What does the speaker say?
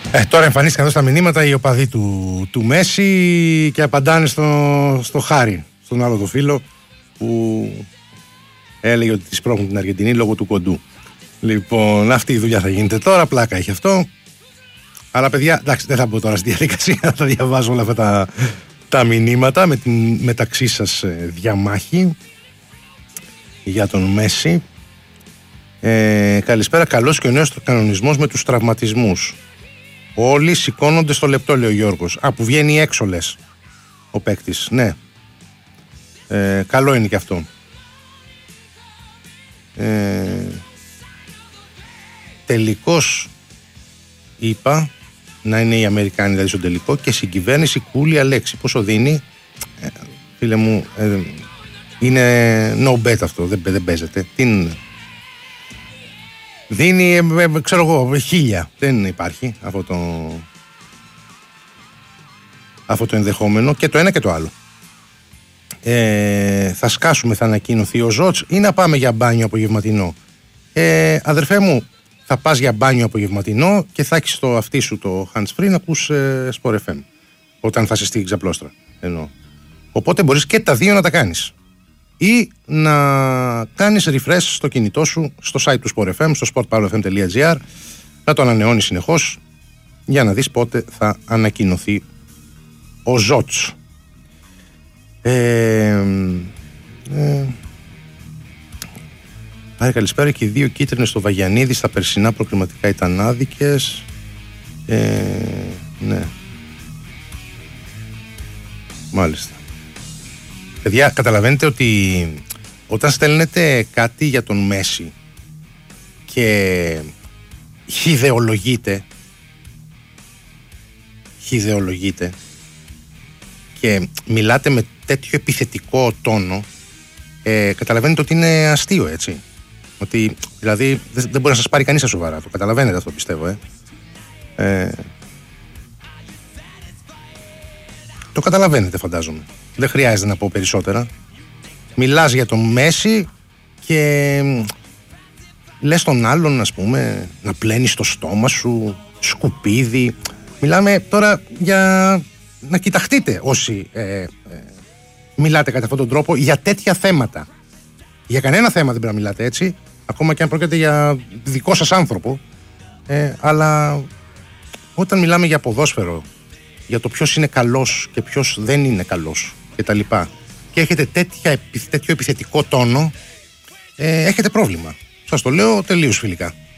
Τώρα εμφανίστηκαν εδώ στα μηνύματα οι οπαδοί του Μέση και απαντάνε στο Χάρη, στον άλλο το φίλο που έλεγε ότι τις πρόχνουν την Αργεντινή λόγω του κοντού. Λοιπόν, αυτή η δουλειά θα γίνεται τώρα, πλάκα έχει αυτό. Αλλά παιδιά, εντάξει, δεν θα μπω τώρα στη διαδικασία, θα διαβάζω όλα αυτά τα μηνύματα με την μεταξύ σας διαμάχη για τον Μέση. Καλησπέρα, καλώς και ο νέος κανονισμός με τους τραυματισμούς. Όλοι σηκώνονται στο λεπτό, λέει ο Γιώργος. Που βγαίνει έξω, λες, ο παίκτης. Ναι. Καλό είναι και αυτό. Τελικός, είπα, να είναι οι Αμερικάνοι δηλαδή στο τελικό και συγκυβέρνηση Κούλη Αλέξη. Πόσο δίνει, φίλε μου, είναι no bet αυτό, δεν παίζεται. Δίνει, ξέρω εγώ, 1000. Δεν υπάρχει αυτό το ενδεχόμενο και το ένα και το άλλο. Θα σκάσουμε, θα ανακοινωθεί ο Ζότς ή να πάμε για μπάνιο απογευματινό. Αδερφέ μου, θα πας για μπάνιο απογευματινό και θα έχεις το αυτί σου το hands free να ακούς Sport FM όταν θα είσαι στη ξαπλώστρα. Οπότε μπορείς και τα δύο να τα κάνεις. Ή να κάνεις refresh στο κινητό σου, στο site του Sport FM, στο sportpavlofm.gr, να το ανανεώνεις συνεχώς για να δεις πότε θα ανακοινωθεί ο Ζότς. Πάρε καλησπέρα, και οι 2 κίτρινες στο Βαγιανίδη στα περσινά προκριματικά ήταν άδικες. Ναι. Μάλιστα. Παιδιά, καταλαβαίνετε ότι όταν στέλνετε κάτι για τον Μέση και χυδεολογείτε και μιλάτε με τέτοιο επιθετικό τόνο, καταλαβαίνετε ότι είναι αστείο, έτσι. Ότι δηλαδή δεν μπορεί να σας πάρει κανείς στα σοβαρά. Το καταλαβαίνετε αυτό, πιστεύω. Το καταλαβαίνετε, φαντάζομαι. Δεν χρειάζεται να πω περισσότερα. Μιλάς για τον Μέση και λες τον άλλον, ας πούμε, να πλένεις το στόμα σου, σκουπίδι. Μιλάμε τώρα για να κοιταχτείτε όσοι μιλάτε κατά αυτόν τον τρόπο για τέτοια θέματα. Για κανένα θέμα δεν πρέπει να μιλάτε έτσι, ακόμα και αν πρόκειται για δικό σας άνθρωπο. Αλλά όταν μιλάμε για ποδόσφαιρο, για το ποιος είναι καλός και ποιος δεν είναι καλός και τα λοιπά, και έχετε τέτοιο επιθετικό τόνο, έχετε πρόβλημα. Σας το λέω τελείως φιλικά.